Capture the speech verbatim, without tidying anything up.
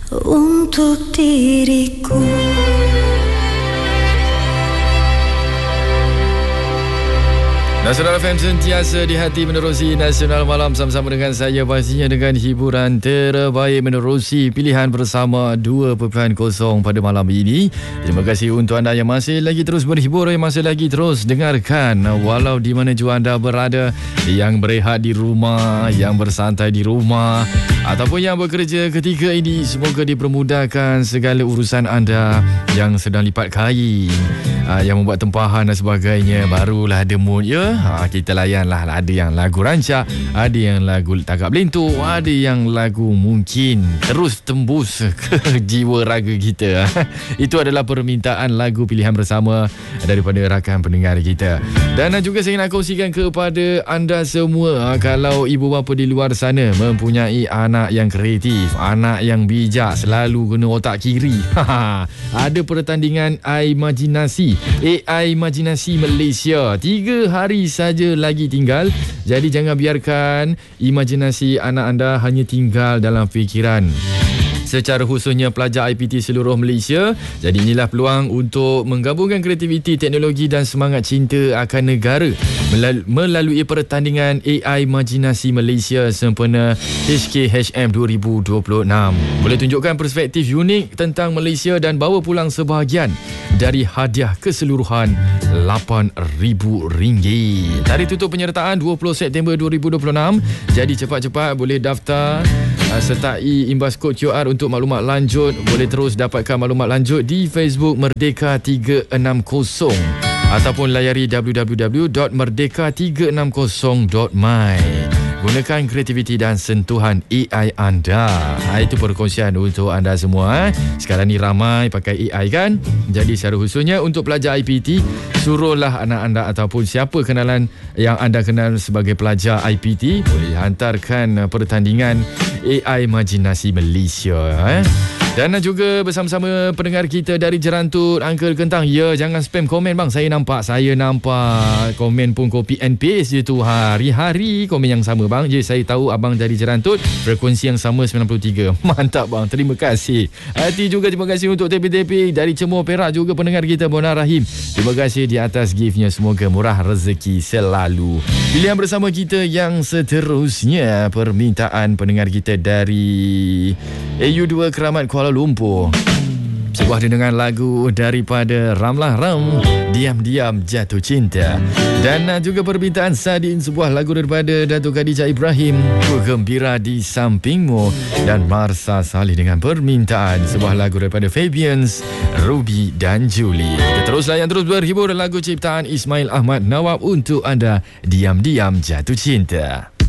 untuk diriku. Nasional F M sentiasa di hati menerusi Nasional Malam sama-sama dengan saya, pastinya dengan hiburan terbaik menerusi pilihan bersama dua perpuluhan kosong pada malam ini. Terima kasih untuk anda yang masih lagi terus berhibur, yang masih lagi terus dengarkan walau di mana jua anda berada, yang berehat di rumah, yang bersantai di rumah ataupun yang bekerja ketika ini. Semoga dipermudahkan segala urusan anda, yang sedang lipat kain, yang membuat tempahan dan sebagainya. Barulah ada mood ya. Ha, kita layanlah. Ada yang lagu rancak, ada yang lagu tagak belentuk, ada yang lagu mungkin terus tembus ke jiwa raga kita. Itu adalah permintaan lagu pilihan bersama daripada rakan pendengar kita. Dan juga saya nak kongsikan kepada anda semua, kalau ibu bapa di luar sana mempunyai anak yang kreatif, anak yang bijak, selalu guna otak kiri. Ada pertandingan Imajinasi A I Imajinasi Malaysia. Tiga hari saja lagi tinggal. Jadi jangan biarkan imajinasi anak anda hanya tinggal dalam fikiran. Secara khususnya pelajar I P T seluruh Malaysia. Jadi inilah peluang untuk menggabungkan kreativiti, teknologi dan semangat cinta akan negara melalui pertandingan A I Imajinasi Malaysia sempena H K H M dua ribu dua puluh enam. Boleh tunjukkan perspektif unik tentang Malaysia dan bawa pulang sebahagian dari hadiah keseluruhan lapan ribu ringgit. Tarikh tutup penyertaan dua puluh September dua ribu dua puluh enam. Jadi cepat-cepat boleh daftar, sertai imbas kod Q R untuk maklumat lanjut. Boleh terus dapatkan maklumat lanjut di Facebook Merdeka tiga enam kosong ataupun layari w w w dot merdeka tiga enam kosong dot my. Gunakan kreativiti dan sentuhan A I anda. Ha, itu perkongsian untuk anda semua. Sekarang ni ramai pakai A I kan? Jadi secara khususnya untuk pelajar I P T, suruhlah anak anda ataupun siapa kenalan yang anda kenal sebagai pelajar I P T, boleh hantarkan pertandingan A I Imajinasi Malaysia. Eh? Dan juga bersama-sama pendengar kita dari Jerantut, Uncle Kentang. Ya, jangan spam komen bang. Saya nampak, saya nampak komen pun copy and paste je tu. Hari-hari komen yang sama bang. Je, saya tahu abang dari Jerantut, frekuensi yang sama sembilan puluh tiga. Mantap bang, terima kasih. Hati juga terima kasih untuk tepi-tepi dari Cemur Perak juga pendengar kita Bona Rahim. Terima kasih di atas giftnya. Semoga murah rezeki selalu. Pilihan bersama kita yang seterusnya, permintaan pendengar kita dari A U dua Keramat Kuala Lumpur. Sebuah dendengan lagu daripada Ramlah Ram, Diam-Diam Jatuh Cinta. Dan juga permintaan Sadin, sebuah lagu daripada Datuk Khadijah Ibrahim, Ku Gembira di Sampingmu. Dan Marsa Salih dengan permintaan sebuah lagu daripada Fabians, Ruby dan Julie. Kita teruslah yang terus berhibur, lagu ciptaan Ismail Ahmad Nawab untuk anda, Diam-Diam Jatuh Cinta.